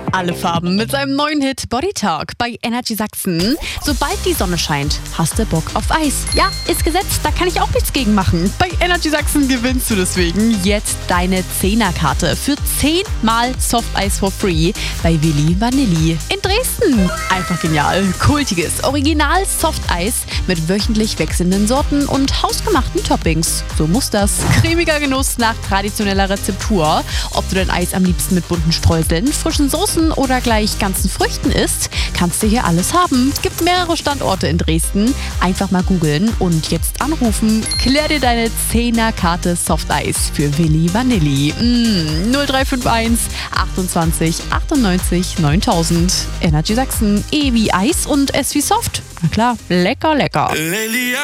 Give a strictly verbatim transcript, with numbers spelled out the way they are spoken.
alle Farben mit seinem neuen Hit Body Talk bei Energy Sachsen. Sobald die Sonne scheint, hast du Bock auf Eis. Ja, ist gesetzt, da kann ich auch nichts gegen machen. Bei Energy Sachsen gewinnst du deswegen jetzt deine Zehnerkarte für zehn Mal Softeis for free bei Willi Vanilli in Dresden. Einfach genial. Kultiges Original Softeis mit wöchentlich wechselnden Sorten und hausgemachten Toppings. So muss das. Cremiger Genuss nach traditioneller Rezeptur. Ob du dein Eis am liebsten mit bunten Streuseln, frischen Soßen oder gleich ganzen Früchten isst, kannst du hier alles haben. Es gibt mehrere Standorte in Dresden. Einfach mal googeln und jetzt anrufen. Klär dir deine Zehnerkarte Softeis für Willi Vanilli. Mm, null drei fünf eins achtundzwanzig achtundneunzig neuntausend. Energy Sachsen. E wie Eis und S wie Soft. Na klar, lecker, lecker.